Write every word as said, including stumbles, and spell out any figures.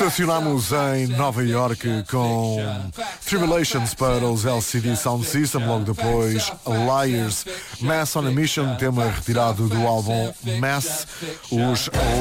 Estacionámos em Nova York com Tribulations para os L C D Sound System, logo depois Liars, Mass on a Mission, tema retirado do álbum Mass. Os